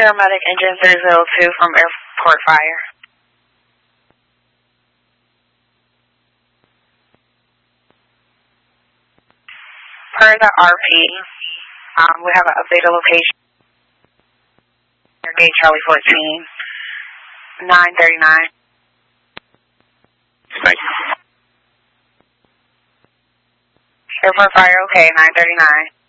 Paramedic engine 302 from Airport Fire. Per the RP, we have an updated location. Gate Charlie 14, 939. Thank you. Airport Fire, okay, 939.